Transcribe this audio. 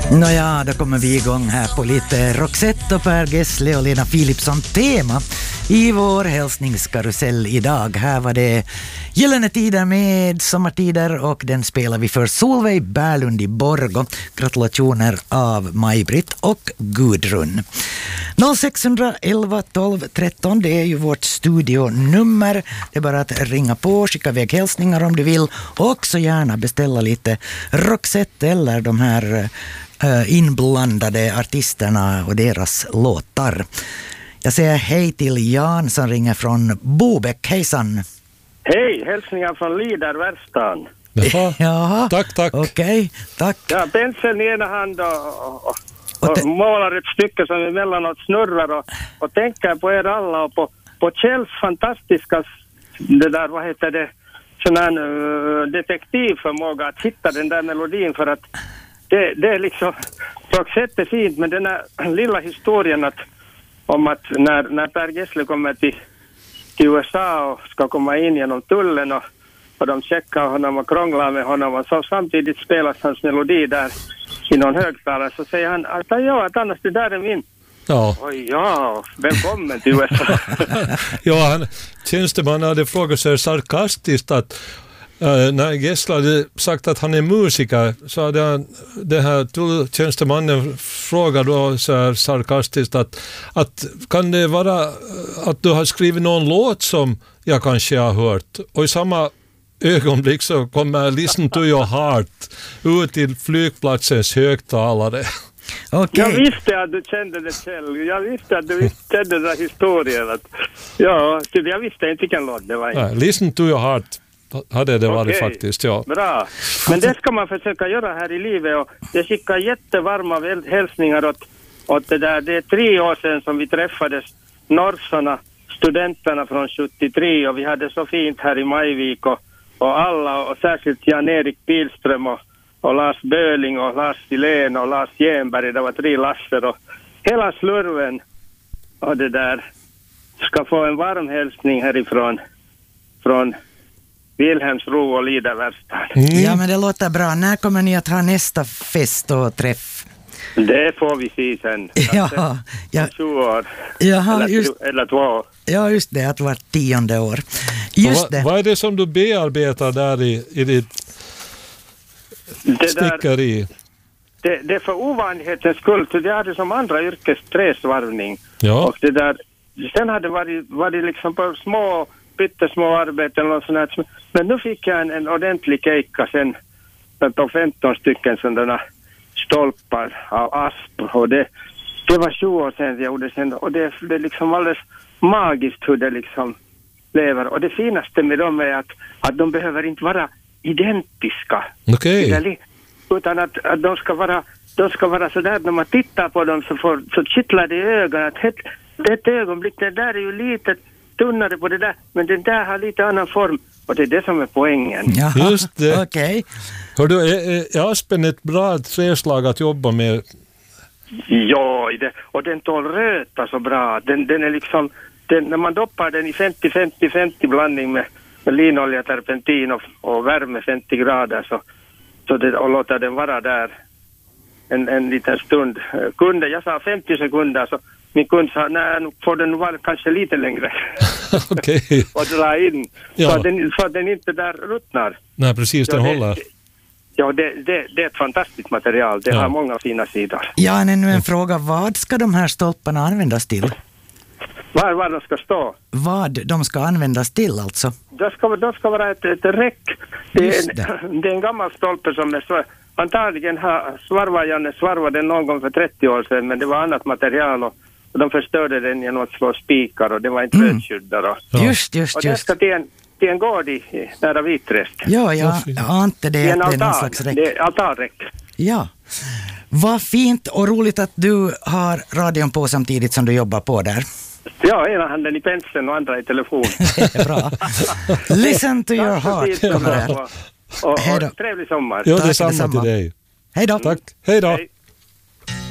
Nåja, då kommer vi igång här på lite Roxette och Per Gessle och Lena Philipsson tema i vår hälsningskarusell idag. Här var det Gyllene tider med sommartider och den spelar vi för Solveig Bärlund i Borgo. Gratulationer av Maj-Britt och Gudrun. 0611 12 13, det är ju vårt studionummer. Det är bara att ringa på, skicka iväg hälsningar om du vill och också gärna beställa lite Roxette eller de här inblandade artisterna och deras låtar. Jag säger hej till Jan som ringer från Bobäck. Hejsan! Hej, hälsningar från Liderverstan. Jaha. Tack. Okej, tack. Ja, penseln i ena hand och målar ett stycke som emellanåt snurrar och tänker på er alla och på Kjells fantastiska det där, vad heter det, sån här detektivförmåga att hitta den där melodin, för att det är liksom Roxette är fint, men den här lilla historien om att när Per Gessle kommer till USA och ska komma in genom tullen och de checkar honom och krånglar med honom och så samtidigt spelas hans melodi där i någon högtalare, så säger han att annars det där är min. Ja. Oj, ja, välkommen till USA. Ja, tjänsteman hade frågat sig sarkastiskt att när Gessle hade sagt att han är musiker, så hade han, den här tjänstemannen frågat då så här sarkastiskt att kan det vara att du har skrivit någon låt som jag kanske har hört, och i samma ögonblick så kommer Listen to your heart ut till flygplatsens högtalare. Okay. Jag visste att du kände det själv. Jag visste att du kände den här historien. Jag visste inte vilken låt det var. Nej, Listen to your heart hade det varit faktiskt, ja. Bra. Men det ska man försöka göra här i livet, och jag skickar jättevarma hälsningar åt det där. Det är 3 år sedan som vi träffades, norrsarna, studenterna från 73, och vi hade så fint här i Majvik och alla, och särskilt Jan-Erik Pilström och Lars Böling och Lars Silén och Lars Jänberg. Det var 3 Lasser och hela slurven, och det där ska få en varm hälsning härifrån från Wilhelmsbro och Liderverstan. Ja, men det låter bra. När kommer ni att ha nästa fest och träff? Det får vi se sen. Ja. 20 år. Jaha, eller 2 år. Ja, just det, att vart 10:e år. Just det. Vad är det som du bearbetar där i ditt stickeri? Det är för ovanlighetens skull, så det hade som andra yrkes träsvarvning. Ja. Och det där, sen hade varit liksom på pyttesmå arbeten och sånt här. Men nu fick jag en ordentlig keikka sen på 15 stycken sådana stolpar av asp, och det var 20 år sedan jag gjorde sen, och det är liksom alldeles magiskt hur det liksom lever, och det finaste med dem är att de behöver inte vara identiska. Okej. Utan att de ska vara så där, när man tittar på dem så kittlar det i ögonen att ett ögonblick, det där är ju lite tunnare på det där, men den där har lite annan form, och det är det som är poängen. Jaha, just det. Okej. Hördu, är aspen ett bra träslag att jobba med? Ja, och den tål röta så bra. Den är liksom, när man doppar den i 50-50-50 blandning med linolja, terpentin och värme 50 grader och låter den vara där en liten stund. Jag sa 50 sekunder, så min kund sa, nej, nu får den vara kanske lite längre. Okej. Och dra in, ja. så att den inte där ruttnar. Nej, precis, den håller. Ja, det är ett fantastiskt material. Det har många fina sidor. Ja, ännu en fråga. Vad ska de här stolparna användas till? Var de ska stå? Vad de ska användas till alltså? De ska vara ett räck. Det är en gammal stolpe som är så. Antagligen har Janne svarvat den någon gång för 30 år sedan, men det var annat material, och de förstörde den genom att slå spikar, och det var inte rödskyddare. Ja. Just. Och det ska till en gård nära Vitträsk. Ja, jag ante det. En att det är någon altar. slags räck. Det är altarräck. Ja. Vad fint och roligt att du har radion på samtidigt som du jobbar på där. Ja, ena handen i penseln och andra i telefon. Det är bra. Listen to your heart kommer här. Och trevlig sommar. Ja, detsamma till dig. Hej då. Tack. Hej då. Hej.